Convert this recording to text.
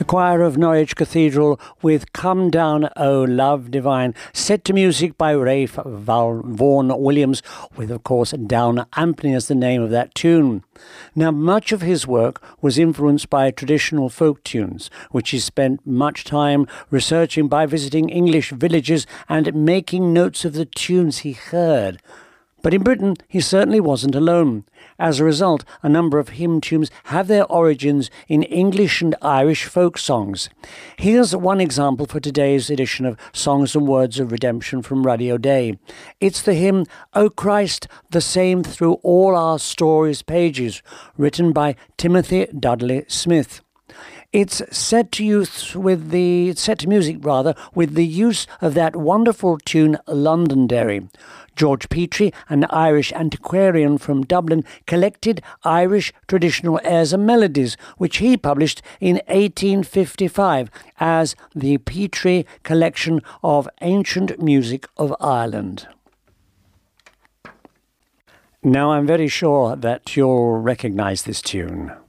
choir of Norwich Cathedral with Come Down, O Love Divine, set to music by Ralph Vaughan Williams, with, of course, Down Ampney as the name of that tune. Now, much of his work was influenced by traditional folk tunes, which he spent much time researching by visiting English villages and making notes of the tunes he heard. But in Britain, he certainly wasn't alone. As a result, a number of hymn tunes have their origins in English and Irish folk songs. Here's one example for today's edition of Songs and Words of Redemption from Radio Day. It's the hymn, O Christ, the Same Through All Our Stories pages, written by Timothy Dudley Smith. It's set to music with the use of that wonderful tune Londonderry. George Petrie, an Irish antiquarian from Dublin, collected Irish traditional airs and melodies, which he published in 1855 as the Petrie Collection of Ancient Music of Ireland. Now, I'm very sure that you'll recognise this tune.